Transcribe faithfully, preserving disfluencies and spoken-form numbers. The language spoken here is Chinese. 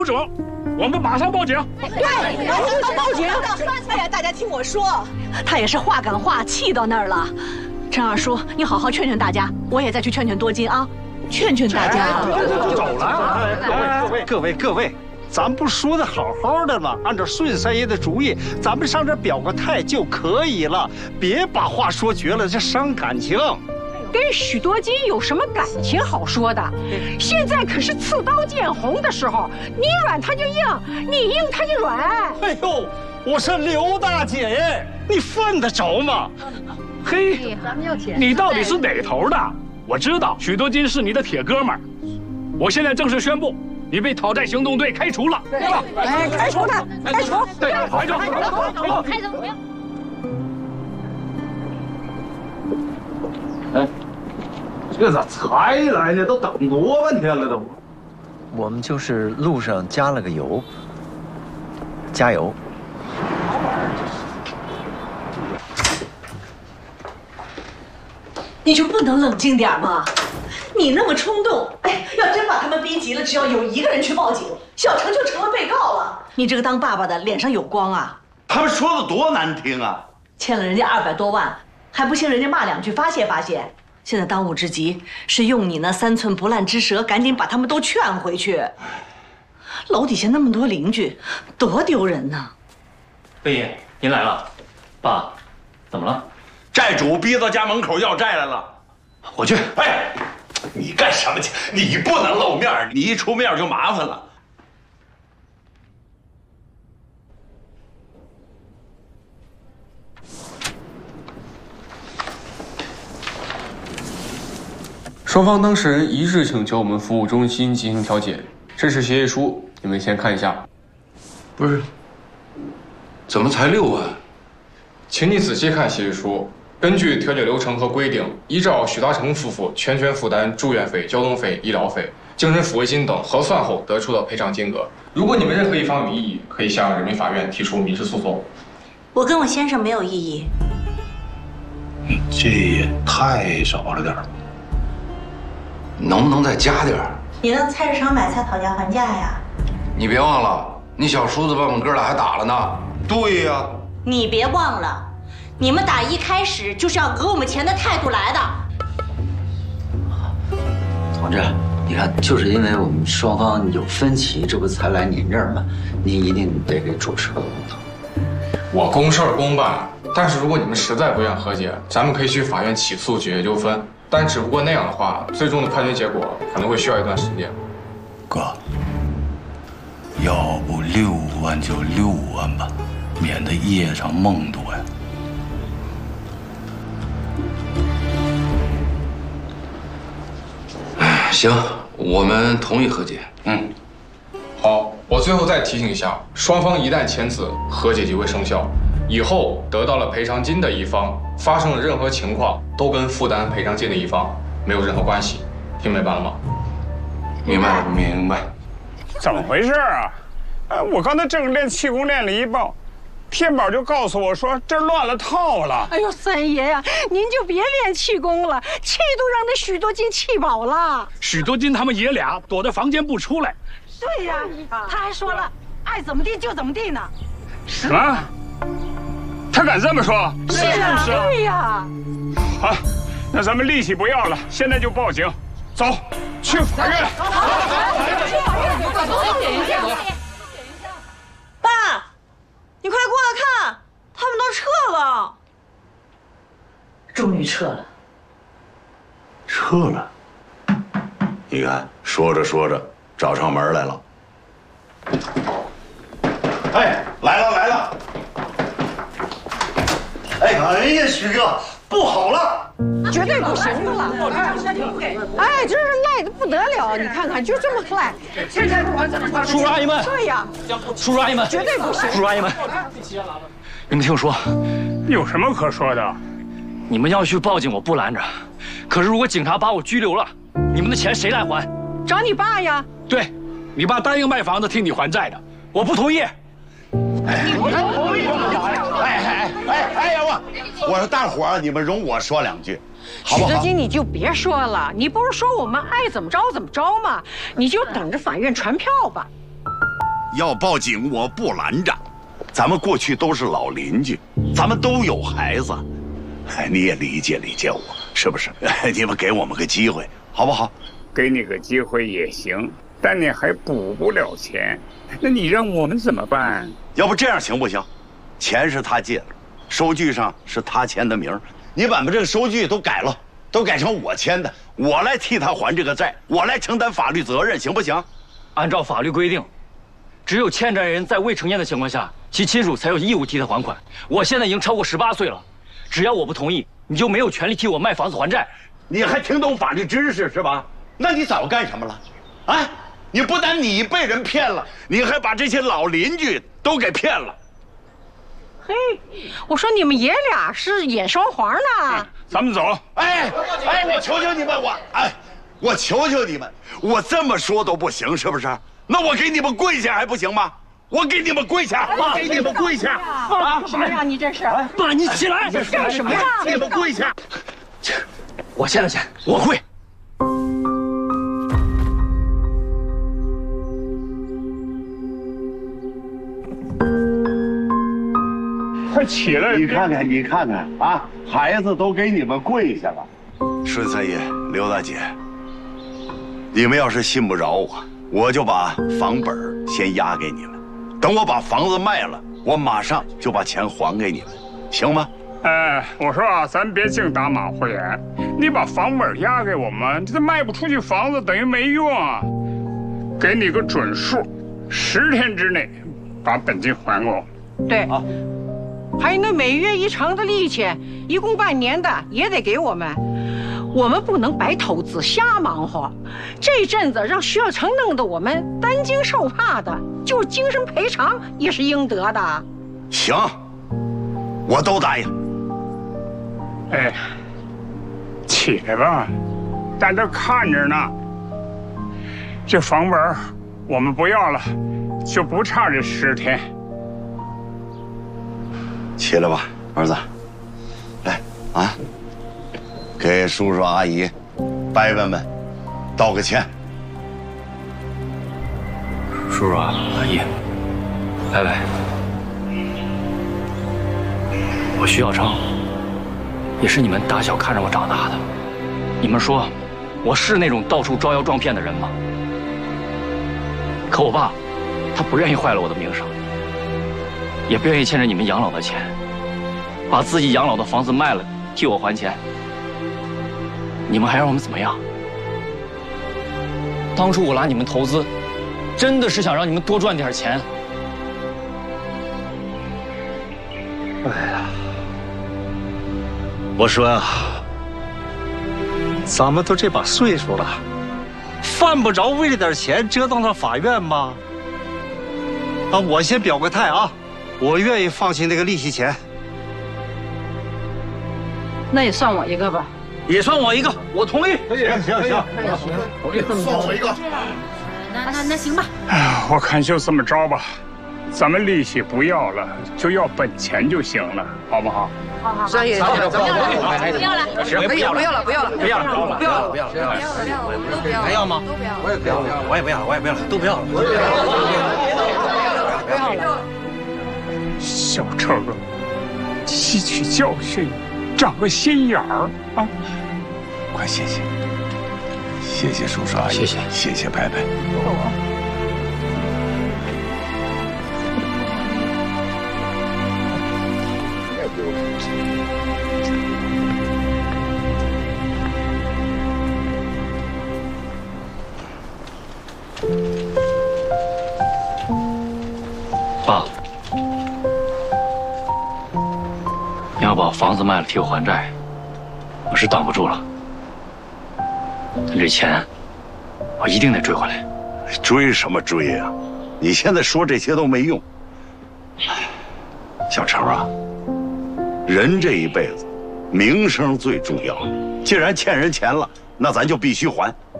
者，我们马上报警。 对，马上报警！哎呀，大家听我说，他也是话赶话，气到那儿了。陈二叔，你好好劝劝大家，我也再去劝劝多金啊，劝劝大家。 就走了。 各位各位各位，咱不说的好好的吗？按照顺三爷的主意，咱们上这表个态就可以了，别把话说绝了，这伤感情。 跟许多金有什么感情好说的？现在可是刺刀见红的时候，你软他就硬，你硬他就软。 哎呦，我是刘大姐耶，你犯得着吗？ 嘿，你到底是哪头的？我知道许多金是你的铁哥们儿。我现在正式宣布，你被讨债行动队开除了，对吧？ 哎，开除他，开除， 对，开除， 开除。 哎，这咋才来呢？都等多半天了都。 我们就是路上加了个油，加油。 你就不能冷静点吗？你那么冲动，哎，要真把他们逼急了，只要有一个人去报警，小程就成了被告了。你这个当爸爸的脸上有光啊！ 他们说的多难听啊！ 欠了人家二百多万。 还不行，人家骂两句发泄发泄。现在当务之急是用你那三寸不烂之舌，赶紧把他们都劝回去。楼底下那么多邻居，多丢人呐！ 贝爷，您来了，爸，怎么了？ 债主逼到家门口要债来了， 我去。 哎，你干什么去？你不能露面，你一出面就麻烦了。 双方当事人一致请求我们服务中心进行调解。这是协议书，你们先看一下。 不是，怎么才六万？ 请你仔细看协议书。根据调解流程和规定，依照许大成夫妇全权负担住院费、交通费、医疗费、精神抚慰金等核算后得出的赔偿金额。如果你们任何一方有异议，可以向人民法院提出民事诉讼。 我跟我先生没有异议。 这也太少了点儿。 能不能再加点儿？ 你让菜市场买菜讨价还价呀？ 你别忘了，你小叔子把我们哥俩还打了呢。 对呀， 你别忘了，你们打一开始就是要讹我们钱的态度来的。 同志，你看，就是因为我们双方有分歧，这不才来您这儿吗？您一定得给主持个公道。 我公事儿公办，但是如果你们实在不愿和解，咱们可以去法院起诉解决纠纷。 但只不过那样的话，最终的判决结果可能会需要一段时间。 哥，要不六万就六万吧，免得夜长梦多呀。哎，行，我们同意和解。嗯， 好，我最后再提醒一下，双方一旦签字，和解即会生效。 以后得到了赔偿金的一方发生了任何情况，都跟负担赔偿金的一方没有任何关系，听明白了吗？ 明白了，明白。 怎么回事啊？呃，我刚才正练气功练了一半，天宝就告诉我说这乱了套了。 哎呦，三爷呀，您就别练气功了，气都让那许多金气饱了。 许多金他们爷俩躲在房间不出来。 对呀，他还说了，爱怎么地就怎么地呢。 什么？ 他敢这么说？ 是啊，对呀。 好，那咱们利息不要了，现在就报警，走，去法院。 爸，你快过来看，他们都撤了。终于撤了。 撤了。你看，说着说着找上门来了。哎，来了来了。 哎，哎呀，徐哥，不好了， 绝对不行的了！哎，真是赖的不得了！你看看，就这么赖。 叔叔阿姨们， 对呀， 叔叔阿姨们， 绝对不行！ 叔叔阿姨们，你们听我说， 有什么可说的？ 你们要去报警，我不拦着。可是如果警察把我拘留了，你们的钱谁来还？ 找你爸呀！ 对，你爸答应卖房子替你还债的，我不同意。 哎，你不同意？哎哎哎哎呀我！我说大伙儿，你们容我说两句，好不好？ 许德金，你就别说了，你不是说我们爱怎么着怎么着吗？你就等着法院传票吧。 要报警我不拦着，咱们过去都是老邻居，咱们都有孩子，哎，你也理解理解我，是不是？你们给我们个机会，好不好？ 给你个机会也行，但你还补不了钱，那你让我们怎么办？ 要不这样行不行？钱是他借的，收据上是他签的名，你把这个收据都改了，都改成我签的，我来替他还这个债，我来承担法律责任，行不行？ 按照法律规定，只有欠债人在未成年的情况下，其亲属才有义务替他还款。我现在已经超过十八岁了，只要我不同意，你就没有权利替我卖房子还债。 你还听懂法律知识是吧？那你早干什么了？啊！你不但你被人骗了，你还把这些老邻居都给骗了。 嘿，我说你们爷俩是演双簧呢。 咱们走。 哎哎，我求求你们，我哎，我求求你们，我这么说都不行，是不是？那我给你们跪下还不行吗？我给你们跪下，我给你们跪下！ 啊！什么呀？你这是？ 爸，你起来！ 干什么呀？ 给你们跪下！ 我欠的钱，我跪。 快起来！ 你看看，你看看啊，孩子都给你们跪下了。顺三爷、刘大姐，你们要是信不着我，我就把房本先押给你们，等我把房子卖了，我马上就把钱还给你们，行吗？ 哎，我说啊，咱别净打马虎眼，你把房本押给我们，这卖不出去房子等于没用啊。给你个准数，十天之内把本金还给我。 对啊。还有那每月一成的利息，一共半年的也得给我们。我们不能白投资瞎忙活。这阵子让徐小成弄得我们担惊受怕的，就是精神赔偿也是应得的。 行，我都答应。 哎，起来吧，在这看着呢。这房本我们不要了，就不差这十天。 起来吧，儿子，来啊，给叔叔阿姨、伯伯们道个歉。 叔叔啊，阿姨，伯伯，我徐小成，也是你们打小看着我长大的。你们说，我是那种到处招摇撞骗的人吗？可我爸，他不愿意坏了我的名声。也不愿意欠着你们养老的钱，把自己养老的房子卖了替我还钱。你们还让我们怎么样？当初我拉你们投资，真的是想让你们多赚点钱。 哎呀，我说啊，咱们都这把岁数了，犯不着为了点钱折腾到法院吗？啊，我先表个态啊。我愿意放弃那个利息钱， 那也算我一个吧， 也算我一个，我同意。 行行行， 同意，算我一个。 那那那行吧。 哎，我看就这么着吧，咱们利息不要了，就要本钱就行了，好不好？ 好好好。 三爷， 不要了，不要了，不要了， 不要了，不要了，不要了， 不要了， 不要了， 不要了，不要了，都不要了， 还要吗？ 都不要了， 我也不要，我也不要，我也不要了，都不要了，不要了。 小成啊，吸取教训，长个心眼儿啊！ 快谢谢，谢谢叔叔阿姨， 谢谢， 谢谢伯伯。 爸，你要把房子卖了替我还债，我是挡不住了。但这钱，我一定得追回来。 追什么追啊？你现在说这些都没用。小成啊，人这一辈子，名声最重要。既然欠人钱了，那咱就必须还。